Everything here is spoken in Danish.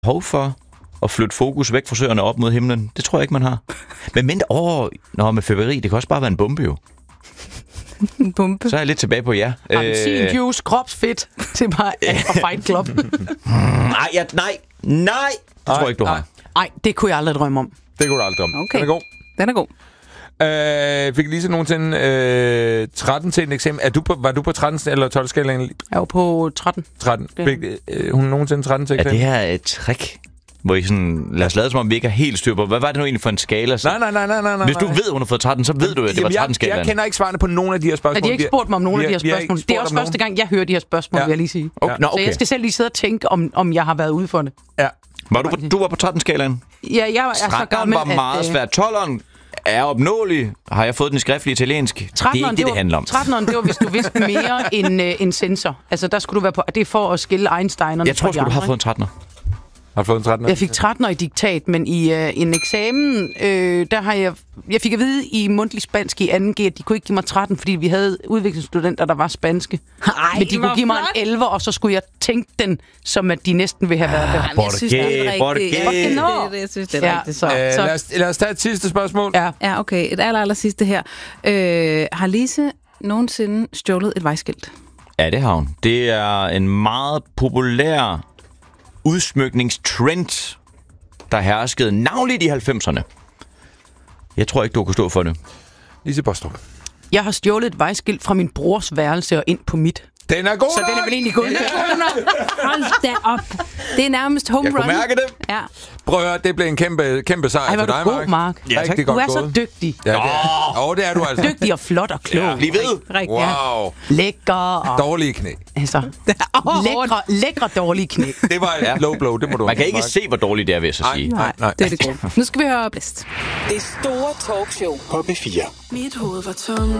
behov for at flytte fokus væk fra søerne op mod himlen. Det tror jeg ikke, man har. Men med fyrværkeri, det kan også bare være en bombe jo. En bombe. Så er jeg lidt tilbage på jer. Appelsin juice, kropsfedt. Det er bare fra Fight Club. Nej. Det tror jeg ikke, du har. Nej, det kunne jeg aldrig drømme om. Det kunne du aldrig drømme. Okay. Den er god. Fik Lise nogensinde 13 til en eksamen? Var du på 13 eller 12 skalaen? Jeg var på 13. 13. Fik hun nogensinde 13 til eksamen? Er det her et trick? Hvor I sådan, lad os lade som om, vi ikke har helt styr på. Hvad var det nu egentlig for en skala? Så? Nej. Hvis du ved, hun har fået 13, så ved du, at det var 13-skalaen. Jeg kender ikke svarene på nogen af de her spørgsmål. De har ikke spurgt mig om nogen af de her spørgsmål. Det er også første gang, jeg hører de her spørgsmål, vil jeg lige sige. Okay. Så jeg skal selv lige sidde og tænke, om jeg har været ude for det. Ja. Du var på 13-skalaen? Ja, jeg er så gammel, var meget svært. 12'eren er opnåelig. Har jeg fået den i skriftlige italiensk? Det er ikke det handler om. 13'eren, det var, hvis du vidste mere end sensor. Altså, der skulle du være på. Det er for at skille Einsteinerne. Jeg tror, du har fået en 13'er. Har du fået en 13'er? Jeg fik 13'er i diktat, men i en eksamen, der har jeg fik at vide i mundtlig spansk i 2G, at de kunne ikke give mig 13, fordi vi havde udviklingsstudenter, der var spanske. Men de kunne give mig en 11, og så skulle jeg tænke den, som at de næsten ville have været der. Jeg synes, det er rigtigt. Jeg synes, det er rigtigt. Lad os tage et sidste spørgsmål. Ja, okay. Et aller sidste her. Har Lise nogensinde stjålet et vejskilt? Ja, det har hun. Det er en meget populær udsmykningstrend, der herskede navnligt i 90'erne. Jeg tror ikke, du kan stå for det. Lise Bostrup. Jeg har stjålet et vejskilt fra min brors værelse og ind på mit. Den er god. Så den er vel egentlig god. Hold da op. Det er nærmest home run. Jeg kunne mærke det. Ja. Prøv at høre, det blev en kæmpe sejr for dig, Mark. God, Mark. Ja, tak. Du er så dygtig. Ja, det er du altså. Dygtig og flot og klog. Ja, lige ved. Wow. Lækker og... Dårlige knæ. Altså, lækre dårlige knæ. Det var et low blow, det må du. Man kan ikke se, hvor dårligt det er, vil jeg så sige. Nej, det er det gode. Nu skal vi høre Blæst. Det store talkshow på P4. Mit hoved var tomt.